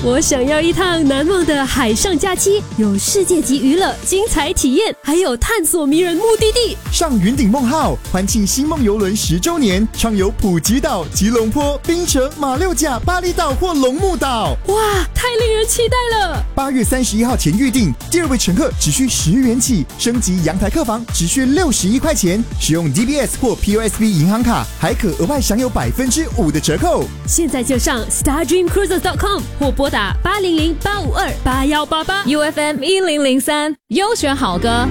我想要一趟难忘的海上假期，有世界级娱乐、精彩体验，还有探索迷人目的地。 上云顶梦号，欢庆星梦游轮10周年，畅游普吉岛、吉隆坡、槟城、马六甲、巴厘岛或龙目岛。 哇，太令人期待了 ！8月31号前预订，第2位乘客只需10元起，升级阳台客房只需61块钱，使用 DBS 或 POSB 银行卡，还可额外享有5%的折扣。 现在就上 StarDreamCruises.com 或拨打800-852-8188 UFM 1003优选好歌。